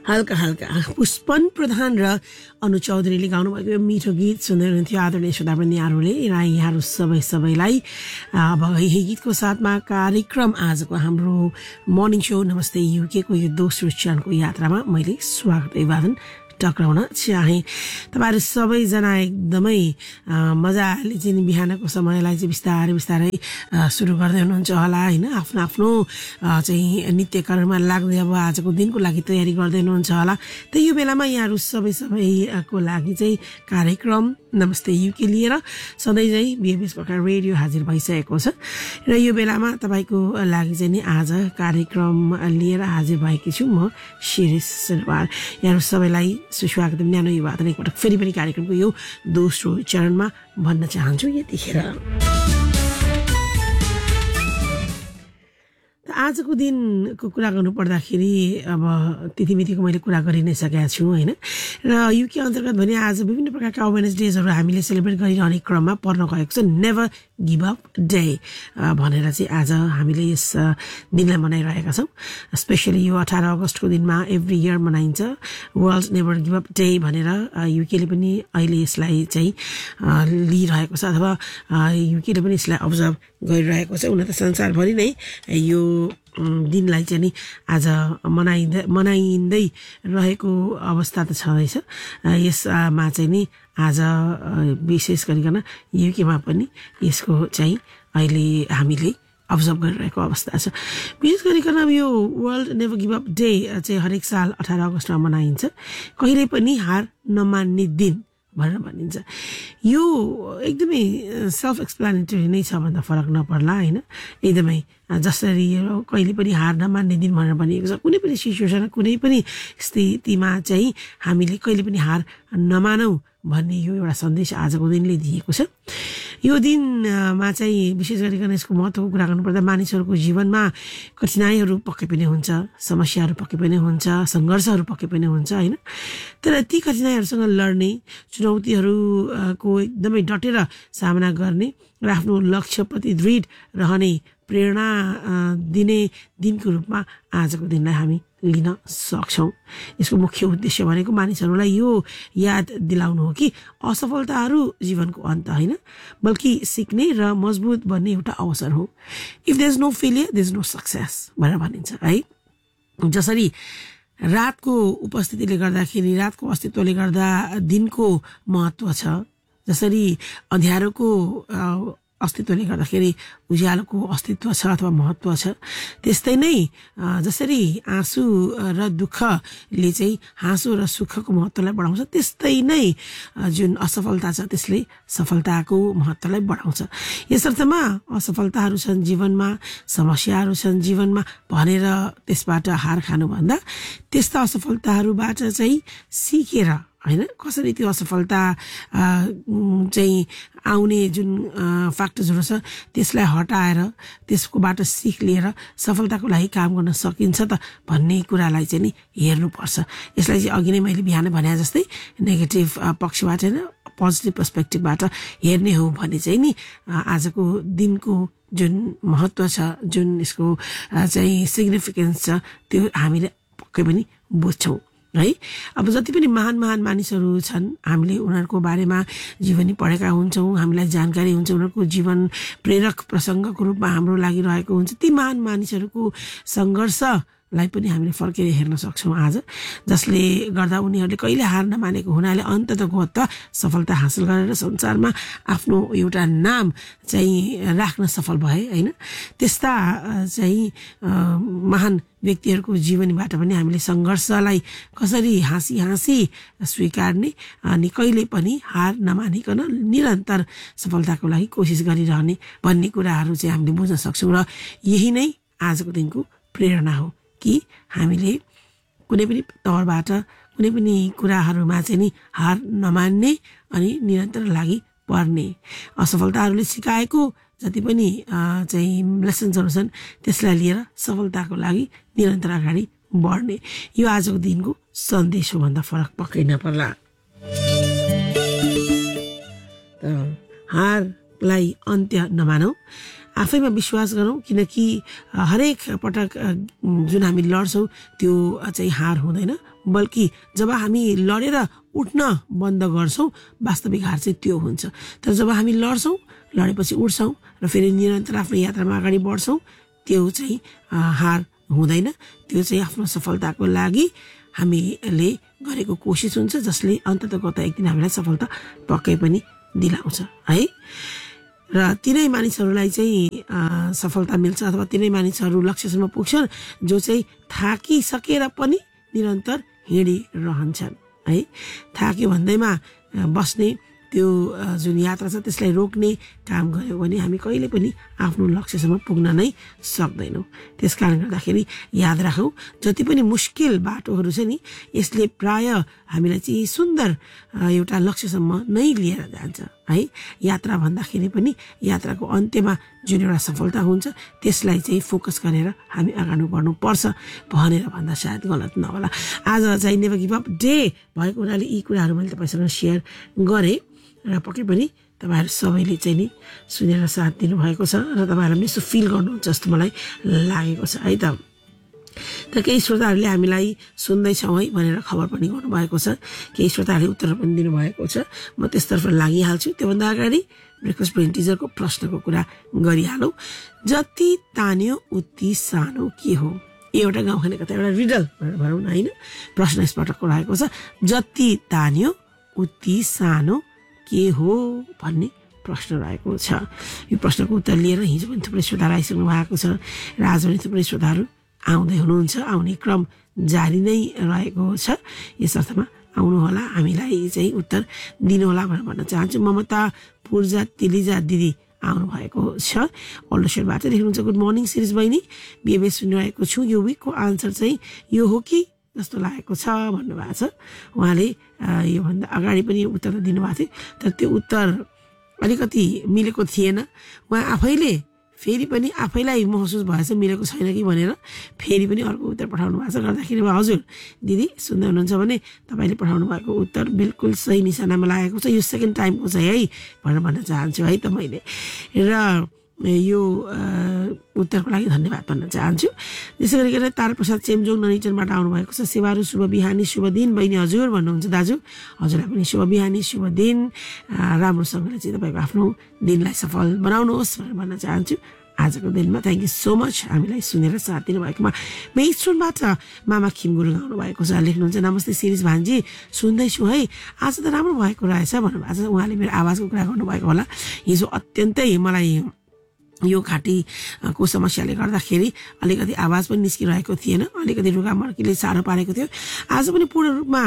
हल्का हल्का पुष्पन प्रधान र अनु चौधरीले गाउनुभएको यो मिठो गीत सुन्दै हुनुहुन्थ्यो आदरणीय श्रोतावृन्दीहरूले र यहाँहरू सबैलाई अब यही गीतको साथमा कार्यक्रम आजको हाम्रो मर्निङ सो नमस्ते युके को यो दोस्रो चरणको यात्रामा मैले स्वागत अभिवादन टक्राउन चाहे। तपाईहरु सबैजना एकदमै मजाले चाहिँ बिहानको समयलाई चाहिँ बिस्तारै बिस्तारै सुरु गर्दै हुनुहुन्छ होला हैन। आफ्नो आफ्नो चाहिँ नित्यकर्ममा लाग्दै अब आजको दिनको लागि तयारी गर्दै हुनुहुन्छ होला। त यो बेलामा यहाँहरु सबैको लागि चाहिँ कार्यक्रम नमस्ते युके लिएर सधैँ चाहिँ बीएबीएस प्रकार रेडियो हाजिर भइसकेको छ र यो बेलामा तपाईको लागि चाहिँ नि आज कार्यक्रम लिएर हाजिर भएकी छु म शिरिष सुनवार। यहाँहरु सबैलाई सुस्वागत न्यानो युवादन एकपटक फेरि पनि कार्यक्रमको यो दोस्रो चरणमा भन्न चाहन्छु यतिखेर। आजको दिनको कुरा गर्नु पर्दाखेरि अब त्यतिमितिको मैले कुरा गरि नै सकेको छु हैन। र युके अन्तर्गत भने आज विभिन्न प्रकारका अवेयरनेस डेजहरू हामीले सेलिब्रेट गरिरहने क्रममा पर्न गएको छ नेभर गिभ अप डे भनेर चाहिँ आज हामीले यस दिनलाई मनाइरहेका छौं। स्पेशली यो 18 अगस्तको दिनमा एभ्री इयर मनाइन्छ world never give up day भनेर। युकेले पनि अहिले यसलाई चाहिँ लिइरहेको छ अथवा युकेले पनि यसलाई अब्जर्भ गरिरहेको छ। हुन त संसारभरि नै यो दिनलाई चाहिँ नि आज मनाइँदै रहेको अवस्था त छँदैछ। यसमा चाहिँ नि आज विशेष गरिकन युकेमा पनि यसको चाहिँ अहिले हामीले अब्जर्भ गरिरहेको अवस्था छ। विशेष गरिकन अब यो world never give up day चाहिँ हरेक साल 18 अगस्तमा मनाइन्छ। कहिले पनि हार नमान्ने दिन भनेर भनिन्छ। यो एकदमै सेल्फ एक्सप्लेनेटरी नै छ भन्दा फरक नपर्ला हैन। एकदमै जसरी कहिले पनि हार नमान्ने दिन भनेर भनिएको छ। कुनै पनि सिचुएसन कुनै पनि स्थितिमा चाहिँ हामीले कहिले पनि हार नमानौ भन्ने यो एउटा सन्देश आजको दिनले दिएको छ। यो दिनमा चाहिँ विशेष गरिकन यसको महत्त्वको कुरा गर्नुपर्दा मानिसहरूको जीवनमा कठिनाइहरू पक्कै पनि हुन्छ, समस्याहरू पक्कै पनि हुन्छ, संघर्षहरू पक्कै पनि हुन्छ हैन। तर ती कठिनाइहरूसँग लड्ने, चुनौतीहरूको एकदमै डटेर सामना गर्ने र आफ्नो लक्ष्यप्रति दृढ रहने प्रेरणा दिने दिनको रूपमा आजको दिनलाई हामी लिन सक्छौं। यसको मुख्य उद्देश्य भनेको मानिसहरूलाई यो याद दिलाउनु हो कि असफलताहरू जीवनको अन्त हैन, बल्कि सिक्ने र मजबुत बन्ने एउटा अवसर हो। If there is know failure there is no success भनेर भनिन्छ है। जसरी रातको उपस्थितिले गर्दाखेरि रातको अस्तित्वले गर्दा दिनको महत्त्व छ, जसरी अँध्यारोको अस्तित्वले गर्दाखेरि उज्यालोको अस्तित्व छ अथवा महत्त्व छ, त्यस्तै नै जसरी आँसु र दुःखले चाहिँ हाँसो र सुखको महत्त्वलाई बढाउँछ, त्यस्तै नै जुन असफलता छ त्यसले सफलताको महत्त्वलाई बढाउँछ। यसर्थमा असफलताहरू छन् जीवनमा, समस्याहरू छन् जीवनमा भनेर त्यसबाट हार खानुभन्दा त्यस्ता असफलताहरूबाट चाहिँ सिकेर हैन कसरी त्यो असफलता चाहिँ आउने जुन फ्याक्टर्सहरू छ त्यसलाई हटाएर त्यसकोबाट सिख लिएर सफलताको लागि काम गर्न सकिन्छ त भन्ने कुरालाई चाहिँ नि हेर्नुपर्छ। यसलाई चाहिँ अघि नै मैले बिहान भने जस्तै नेगेटिभ पक्षबाट हैन पोजिटिभ पर्सपेक्टिभबाट हेर्ने हो भने चाहिँ नि आजको दिनको जुन महत्त्व छ, जुन यसको चाहिँ सिग्निफिकेन्स छ त्यो हामीले पक्कै पनि बुझ्छौं है। अब जति पनि महान महान मानिसहरू छन् हामीले उनीहरूको बारेमा जीवनी पढेका हुन्छौं, हामीलाई जानकारी हुन्छ, उनीहरूको जीवन प्रेरक प्रसंगको रूपमा हाम्रो लागि रहेको हुन्छ। ती महान मानिसहरूको संघर्षलाई पनि हामीले फर्केर हेर्न सक्छौं आज, जसले गर्दा उनीहरूले कहिले हार नमानेको हुनाले अन्ततः सफलता हासिल गरेर संसारमा आफ्नो एउटा नाम चाहिँ राख्न सफल भए हैन। त्यस्ता चाहिँ महान व्यक्तिहरूको जीवनीबाट पनि हामीले संघर्षलाई कसरी हाँसी स्वीकार्ने अनि कहिले पनि हार नमानिकन निरन्तर सफलताको लागि कोसिस गरिरहने भन्ने कुराहरू चाहिँ हामीले बुझ्न सक्छौं। र यही नै आजको दिनको प्रेरणा हो कि हामीले कुनै पनि तौरबाट कुनै पनि कुराहरूमा चाहिँ नि हार नमान्ने अनि निरन्तर लागि पर्ने, असफलताहरूले सिकाएको जति पनि चाहिँ लेसन्सहरू छन् त्यसलाई लिएर सफलताको लागि निरन्तर अगाडि बढ्ने यो आजको दिनको सन्देश हो भन्दा फरक पक्कै नपर्ला। हारलाई अन्त्य नमानौ, आफैमा विश्वास गरौँ, किनकि हरेक पटक जुन हामी लड्छौँ त्यो चाहिँ हार हुँदैन, बल्कि जब हामी लडेर उठ्न बन्द गर्छौँ वास्तविक हार चाहिँ त्यो हुन्छ। तर जब हामी लड्छौँ, लडेपछि उठ्छौँ र फेरि निरन्तर आफ्नो यात्रामा अगाडि बढ्छौँ, त्यो चाहिँ हार हुँदैन। त्यो चाहिँ आफ्नो सफलताको लागि हामीले गरेको कोसिस हुन्छ, जसले अन्ततगत एक दिन हामीलाई सफलता पक्कै पनि दिलाउँछ है। र तिनै मानिसहरूलाई चाहिँ सफलता मिल्छ अथवा तिनै मानिसहरू लक्ष्यसम्म पुग्छन् जो चाहिँ थाकिसकेर पनि निरन्तर हिँडिरहन्छन् है। थाक्यो भन्दैमा बस्ने त्यो जुन यात्रा छ त्यसलाई रोक्ने काम गर्यो भने हामी कहिले पनि आफ्नो लक्ष्यसम्म पुग्न नै सक्दैनौँ। त्यस कारण गर्दाखेरि याद राखौँ, जति पनि मुस्किल बाटोहरू छ नि, यसले प्राय हामीलाई चाहिँ सुन्दर एउटा लक्ष्यसम्म नै लिएर जान्छ है। यात्रा भन्दाखेरि पनि यात्राको अन्त्यमा जुन एउटा सफलता हुन्छ त्यसलाई चाहिँ फोकस गरेर हामी अगाडि बढ्नुपर्छ भनेर भन्दा सायद गलत नहोला। आज चाहिँ नेभर गिभ अप डे भएको हुनाले यी कुराहरू मैले तपाईँसँग सेयर गरेँ र पक्कै पनि तपाईँहरू सबैले चाहिँ नि सुनेर साथ दिनुभएको छ र तपाईँहरूले पनि यसो फिल गर्नुहुन्छ जस्तो मलाई लागेको छ है त। केही श्रोताहरूले हामीलाई सुन्दैछौँ है भनेर खबर पनि गर्नुभएको छ, केही श्रोताहरूले उत्तर पनि दिनुभएको छ। म त्यसतर्फ लागिहाल्छु। त्योभन्दा अगाडि ब्रेकफास्ट ब्रेन टिचरको प्रश्नको कुरा गरिहालौँ। जति तान्यो उति सानो के हो? एउटा गाउँ खाने कथा, एउटा रिडल भनेर भनौँ न होइन। प्रश्न यसपटकको रहेको छ, जति तान्यो उति सानो के हो भन्ने प्रश्न रहेको छ। यो प्रश्नको उत्तर लिएर हिजो पनि थुप्रै श्रोताहरू आइसक्नु भएको छ र आज पनि थुप्रै श्रोताहरू आउँदै हुनुहुन्छ। आउने क्रम जारी नै रहेको छ। यस अर्थमा आउनुहोला, हामीलाई चाहिँ उत्तर दिनुहोला भनेर भन्न चाहन्छु। ममता पूर्जा तिलिजा दिदी आउनु भएको छ ओल्डोसेरबाट, लेख्नुहुन्छ गुड मर्निङ सिरिज बहिनी, बिहेबियर सुनिरहेको छु। यो विकको आन्सर चाहिँ यो हो कि जस्तो लागेको छ भन्नुभएको छ। उहाँले योभन्दा अगाडि पनि उत्तर त दिनुभएको थियो, तर त्यो उत्तर अलिकति मिलेको थिएन। उहाँ आफैले फेरि पनि आफैलाई महसुस भएछ मिलेको छैन कि भनेर फेरि पनि अर्को उत्तर पठाउनु भएको छ। गर्दाखेरि हजुर दिदी सुन्दै हुनुहुन्छ भने तपाईँले पठाउनु भएको उत्तर बिल्कुल सही निशानामा लागेको छ। यो सेकेन्ड टाइमको छ है भनेर भन्न चाहन्छु है त मैले। र यो उत्तरको लागि धन्यवाद भन्न चाहन्छु। त्यसै गरिकन तारप्रसाद चेम्जोङ ननिचनबाट आउनुभएको छ। सेवाहरू शुभ बिहानी शुभ दिन बहिनी हजुर भन्नुहुन्छ दाजु, हजुरलाई पनि शुभ बिहानी शुभ दिन। राम्रोसँगले चाहिँ तपाईँको आफ्नो दिनलाई सफल बनाउनुहोस् भनेर भन्न चाहन्छु आजको दिनमा। थ्याङ्क यू सो मच हामीलाई सुनेर साथ दिनुभएकोमा। मेस्टोनबाट मामा खिम गुरुङ आउनुभएको छ, लेख्नुहुन्छ नमस्ते सिरिज भान्जी, सुन्दैछु है, आज त राम्रो भएको रहेछ भन्नुभएको छ। उहाँले मेरो आवाजको कुरा गर्नुभएको होला। हिजो अत्यन्तै मलाई यो घाँटीको समस्याले गर्दाखेरि अलिकति आवाज पनि निस्किरहेको थिएन, अलिकति रुगामर्कीले साह्रो पारेको थियो। आज पनि पूर्ण रूपमा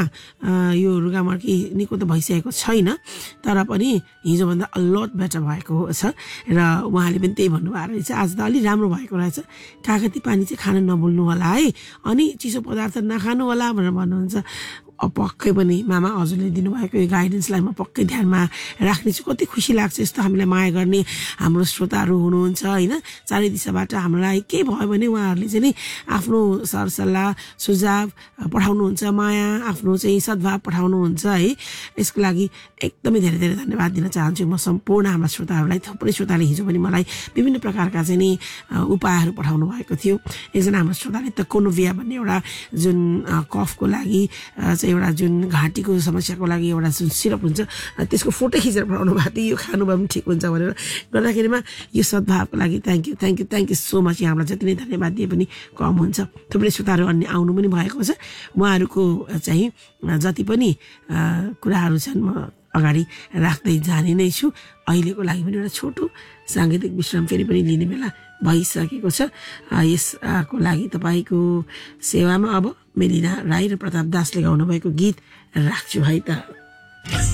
यो रुगामर्की निको त भइसकेको छैन, तर पनि हिजोभन्दा अलट बेटर भएको छ। र उहाँले पनि त्यही भन्नुभएको रहेछ, आज त अलिक राम्रो भएको रहेछ, कागती पानी चाहिँ खान नभुल्नु होला है, अनि चिसो पदार्थ नखानु होला भनेर भन्नुहुन्छ। पक्कै पनि मामा हजुरले दिनुभएको यो गाइडेन्सलाई म पक्कै ध्यानमा राख्नेछु। कति खुसी लाग्छ यस्तो हामीलाई माया गर्ने हाम्रो श्रोताहरू हुनुहुन्छ होइन। चारै दिशाबाट हामीलाई केही भयो भने उहाँहरूले चाहिँ नि आफ्नो सरसल्लाह सुझाव पठाउनुहुन्छ, माया आफ्नो चाहिँ सद्भाव पठाउनुहुन्छ है। यसको लागि एकदमै धेरै धेरै धन्यवाद दिन चाहन्छु म सम्पूर्ण हाम्रा श्रोताहरूलाई। थुप्रै श्रोताले हिजो पनि मलाई विभिन्न प्रकारका चाहिँ नि उपायहरू पठाउनु भएको थियो। एकजना हाम्रो श्रोताले त कोनोभिया भन्ने एउटा जुन कफको लागि एउटा जुन घाँटीको समस्याको लागि एउटा जुन सिरप हुन्छ त्यसको फोटो खिचेर पठाउनु भएको थियो, यो खानु भए पनि ठिक हुन्छ भनेर गर्दाखेरिमा यो सद्भावको लागि thank you thank you thank you so much. यहाँलाई जति नै धन्यवाद दिए पनि कम हुन्छ। थुप्रै श्रोताहरू अन्य आउनु पनि भएको छ। उहाँहरूको चाहिँ जति पनि कुराहरू छन् म अगाडि राख्दै जाने नै छु। अहिलेको लागि पनि एउटा छोटो साङ्गीतिक विश्राम फेरि पनि लिने बेला भइसकेको छ। यसको लागि तपाईँको सेवामा अब मेलिना राई र प्रताप दासले गाउनु भएको गीत राख्छु है त।